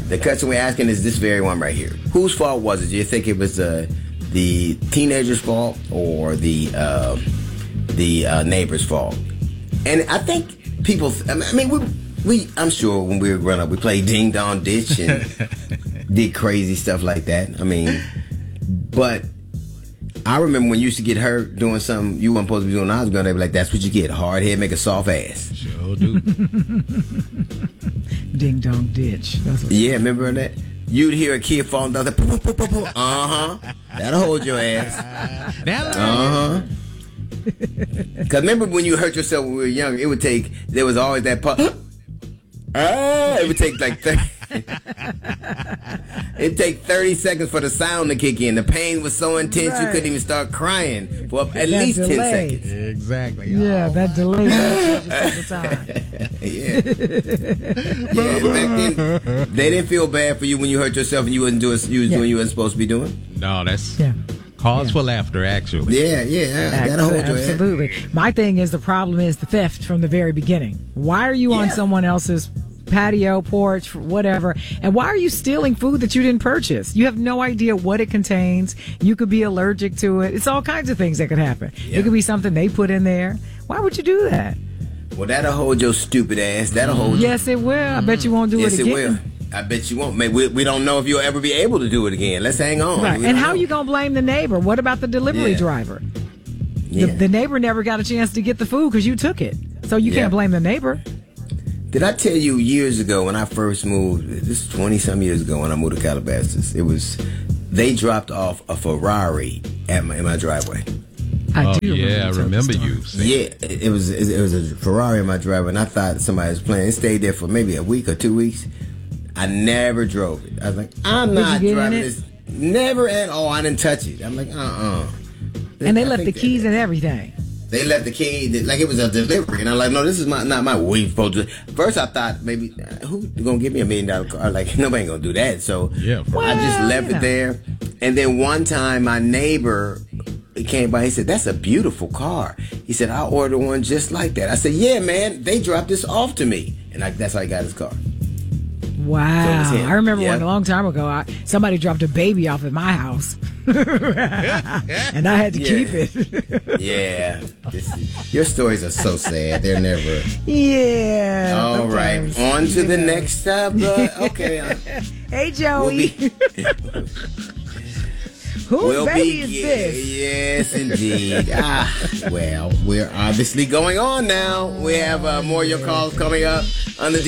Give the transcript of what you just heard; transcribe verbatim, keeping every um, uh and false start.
The question we're asking is this very one right here. Whose fault was it? Do you think it was uh, the teenager's fault or the uh, the uh, neighbor's fault? And I think people, I mean, we, we, I'm sure when we were growing up, we played Ding Dong Ditch and did crazy stuff like that. I mean, but I remember when you used to get hurt doing something you weren't supposed to be doing. I was going to be like, that's what you get. Hard head, make a soft ass. Sure do. Ding Dong Ditch. That's what yeah, remember that? You'd hear a kid falling down. Uh huh. That'll hold your ass. Uh huh. Because remember when you hurt yourself when we were young, it would take, there was always that pop. Ah, it would take like thirty. It'd take thirty seconds for the sound to kick in. The pain was so intense right. you couldn't even start crying for at that least delay. ten seconds. Exactly. Yeah, oh. that delay the time. yeah. yeah. Back then, they didn't feel bad for you when you hurt yourself and you wasn't doing you was yeah. doing you wasn't supposed to be doing. No, that's yeah. cause yeah. for laughter, actually. Yeah, yeah. That'll hold your head. Absolutely. My thing is the problem is the theft from the very beginning. Why are you yeah. on someone else's patio, porch, whatever, and why are you stealing food that you didn't purchase? You have no idea what it contains. You could be allergic to it. It's all kinds of things that could happen. Yeah. It could be something they put in there. Why would you do that? Well, that'll hold your stupid ass. That'll hold Yes, you. it will. I bet you won't do yes, it again. Yes, it will. I bet you won't. Maybe we, we don't know if you'll ever be able to do it again. Let's hang on. Right. And how know. you going to blame the neighbor? What about the delivery yeah. driver? Yeah. The, the neighbor never got a chance to get the food because you took it. So you yeah. can't blame the neighbor. Did I tell you years ago when I first moved, this is twenty-some years ago when I moved to Calabasas, it was, they dropped off a Ferrari at my, in my driveway. I oh, do yeah, I remember you. Yeah, it, it was it was a Ferrari in my driveway, and I thought somebody was playing. It stayed there for maybe a week or two weeks. I never drove it. I was like, I'm Did not you get driving in it? this. Never at all. I didn't touch it. I'm like, uh-uh. And they I left the keys that, and everything. They left the key, like it was a delivery. And I'm like, no, this is my, not my way supposed to. First, I thought maybe, uh, who's going to give me a million dollar car? Like, nobody going to do that. So yeah, well, I just left yeah. it there. And then one time, my neighbor came by. He said, that's a beautiful car. He said, I ordered one just like that. I said, yeah, man, they dropped this off to me. And I, that's how I got his car. Wow. So I remember yeah. one a long time ago. I, somebody dropped a baby off at my house. And I had to yeah. keep it. yeah. This is, your stories are so sad. They're never. Yeah. All right. On to the next uh, Okay. Uh, hey, Joey. We'll be, Whose we'll baby be, is yeah, this? Yes, indeed. ah, well, we're obviously going on now. We have uh, more of your calls coming up on the